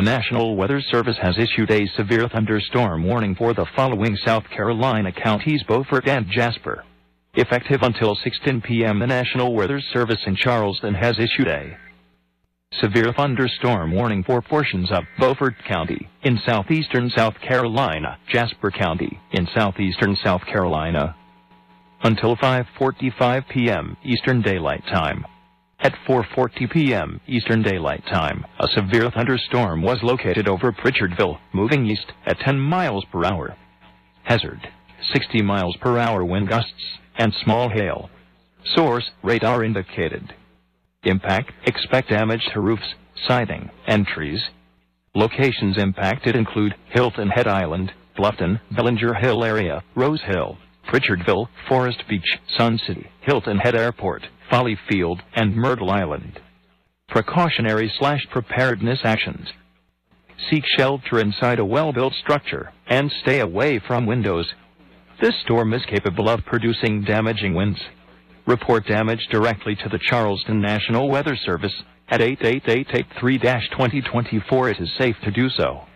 The National Weather Service has issued a severe thunderstorm warning for the following South Carolina counties: Beaufort and Jasper. Effective until 6:10 p.m., the National Weather Service in Charleston has issued a severe thunderstorm warning for portions of Beaufort County in southeastern South Carolina, Jasper County in southeastern South Carolina, until 5:45 p.m. Eastern Daylight Time. At 4:40 p.m. Eastern Daylight Time, a severe thunderstorm was located over Pritchardville, moving east at 10 miles per hour. Hazard: 60 miles per hour wind gusts and small hail. Source: radar indicated. Impact: expect damage to roofs, siding, and trees. Locations impacted include Hilton Head Island, Bluffton, Bellinger Hill area, Rose Hill, Pritchardville, Forest Beach, Sun City, Hilton Head Airport, Folly Field, and Myrtle Island. Precautionary/preparedness actions: seek shelter inside a well-built structure and stay away from windows. This storm is capable of producing damaging winds. Report damage directly to the Charleston National Weather Service at 888-83-2024. It is safe to do so.